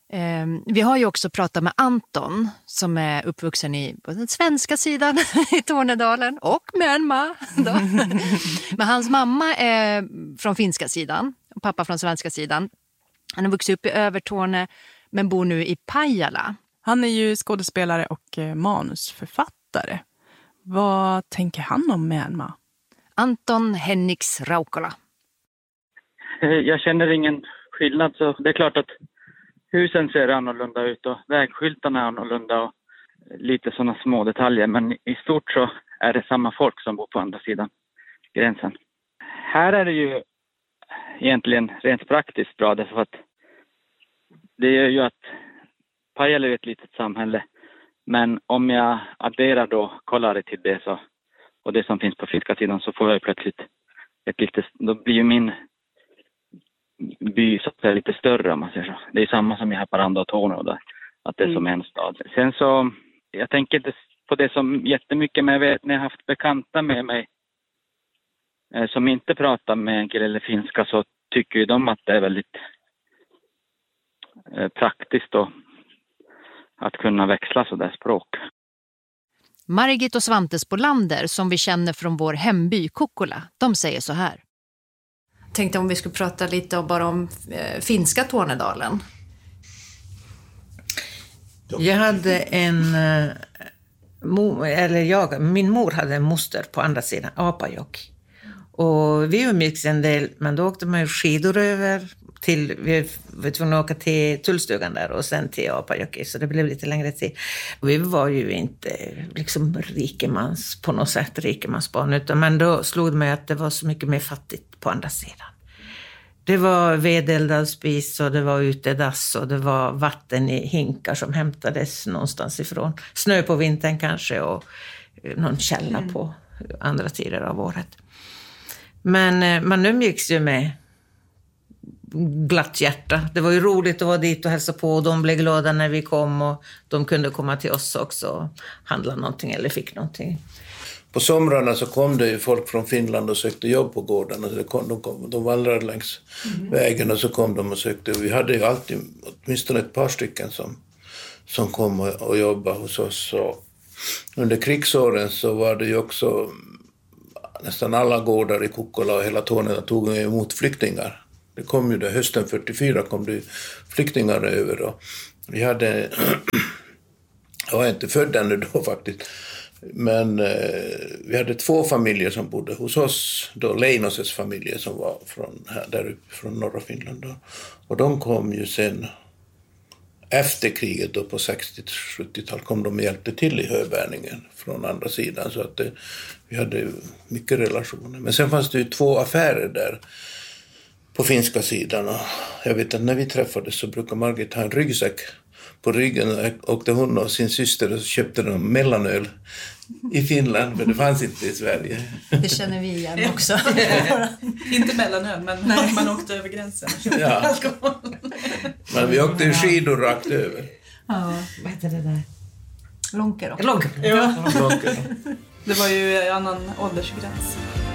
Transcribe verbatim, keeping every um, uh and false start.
Eh, vi har ju också pratat med Anton som är uppvuxen i på den svenska sidan i Tornedalen och Myanmar. Då. Men hans mamma är från finska sidan och pappa från svenska sidan. Han har vuxit upp i Övertorne men bor nu i Pajala. Han är ju skådespelare och manusförfattare. Vad tänker han om Myanmar? Anton Henriks Raukola. Jag känner ingen skillnad, så det är klart att husen ser annorlunda ut och vägskyltarna är annorlunda och lite sådana små detaljer. Men i stort så är det samma folk som bor på andra sidan gränsen. Här är det ju egentligen rent praktiskt bra, därför att det gör ju att Pajala är ett litet samhälle. Men om jag adderar då Kolari till det så, och det som finns på finska sidan, så får jag plötsligt ett litet, då blir ju min by så att säga lite större, om man säger så. Det är samma som i Haparanda och Torneå då, att det är som en stad. Sen så, jag tänker inte på det som jättemycket, men jag vet när jag har haft bekanta med mig eh, som inte pratar med enkel eller finska, så tycker ju de att det är väldigt eh, praktiskt då, att kunna växla så där språk. Margit och Svante Spolander, som vi känner från vår hemby Kokkola, de säger så här. Tänkte om vi skulle prata lite om, bara om eh, finska Tornedalen. Jag hade en, eh, mo, eller jag, min mor hade en moster på andra sidan, Apajok. Och vi umgicks en del, men då åkte man ju skidor över till, vi var tvungna att åka till tullstugan där och sen till Apajokki, så det blev lite längre tid. Vi var ju inte liksom rikemans på något sätt, rikemansbarn, utan men då slog det mig att det var så mycket mer fattigt på andra sidan. Det var vedeldad spis och det var utedass och det var vatten i hinkar som hämtades någonstans ifrån. Snö på vintern kanske och någon källa mm. på andra tider av året. Men man umgicks ju med glatt hjärta. Det var ju roligt att vara dit och hälsa på och de blev glada när vi kom och de kunde komma till oss också och handla någonting eller fick någonting. På somrarna så kom det ju folk från Finland och sökte jobb på gårdarna. De, kom, de, kom, de vandrade längs mm. vägen och så kom de och sökte. Och vi hade ju alltid åtminstone ett par stycken som, som kom och, och jobbade hos oss. Och under krigsåren så var det ju också nästan alla gårdar i Kokkola och hela Tornedalen tog emot flyktingar. Det kom ju det, hösten fyrtiofyra kom det flyktingar över och vi hade, jag var inte född ännu då faktiskt, men eh, vi hade två familjer som bodde hos oss, då Leinoses familjer som var från, här, där uppe från norra Finland då. Och de kom ju sen efter kriget då på sextio-sjuttiotal kom de och hjälpte till i höbärningen från andra sidan, så att det, vi hade mycket relationer. Men sen fanns det ju två affärer där på finska sidan, och jag vet att när vi träffades så brukar Margit ha en ryggsäck på ryggen, åkte hon och sin syster och köpte de mellanöl i Finland, men det fanns inte i Sverige. Det känner vi igen också. Inte mellanöl, men Nej. man åkte över gränsen. Ja. Men vi åkte ju skidor rakt över. Ja, vad heter det där? Lånker också. Lånker. Ja. Lånker. Det var ju en annan åldersgräns.